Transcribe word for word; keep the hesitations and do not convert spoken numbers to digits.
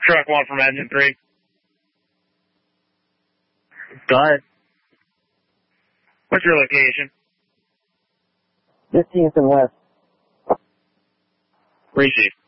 Truck one from engine three. Go ahead. What's your location? fifteenth and West. Receive.